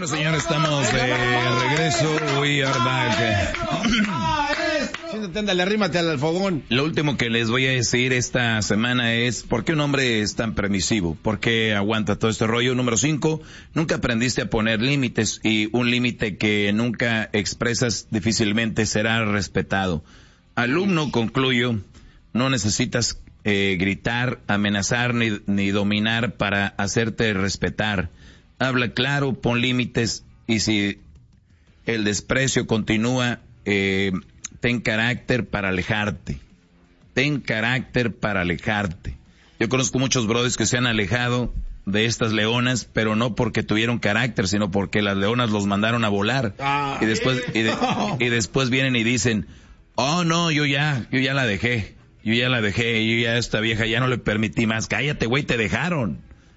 Bueno, señores, estamos de regreso. We are back. Siéntate, ándale, arrímate al fogón. Lo último que les voy a decir esta semana es ¿por qué un hombre es tan permisivo? ¿Por qué aguanta todo este rollo? Número 5, nunca aprendiste a poner límites, y un límite que nunca expresas difícilmente será respetado. Alumno, concluyo, no necesitas gritar, amenazar ni dominar para hacerte respetar. Habla claro, pon límites, y si el desprecio continúa, ten carácter para alejarte. Ten carácter para alejarte. Yo conozco muchos brothers que se han alejado de estas leonas, pero no porque tuvieron carácter, sino porque las leonas los mandaron a volar. Y después vienen y dicen, oh no, yo ya la dejé. Yo ya esta vieja ya no le permití más. Cállate, güey, te dejaron.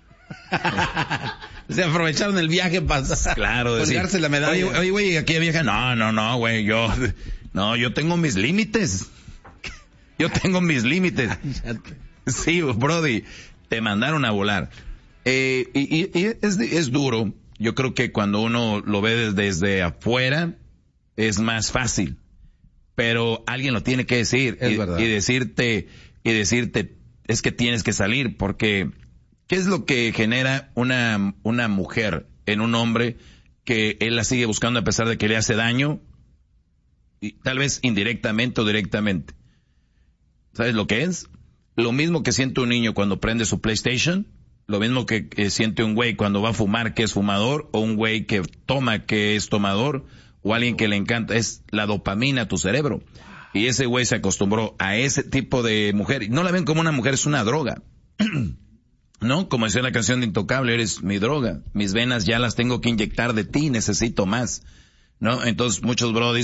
Se aprovecharon el viaje para colgarse la medalla. Oye, güey, aquella vieja, no, güey, yo tengo mis límites. Yo tengo mis límites. Sí, brody, te mandaron a volar. Y es duro. Yo creo que cuando uno lo ve desde afuera, es más fácil. Pero alguien lo tiene que decir. Y decirte, es que tienes que salir, porque ¿qué es lo que genera una mujer en un hombre que él la sigue buscando a pesar de que le hace daño? Y tal vez indirectamente o directamente. ¿Sabes lo que es? Lo mismo que siente un niño cuando prende su PlayStation, lo mismo que siente un güey cuando va a fumar, que es fumador, o un güey que toma, que es tomador, o alguien que le encanta, es la dopamina a tu cerebro. Y ese güey se acostumbró a ese tipo de mujer. No la ven como una mujer, es una droga. ¿No? Como decía la canción de Intocable, eres mi droga. Mis venas ya las tengo que inyectar de ti, necesito más. ¿No? Entonces muchos brodis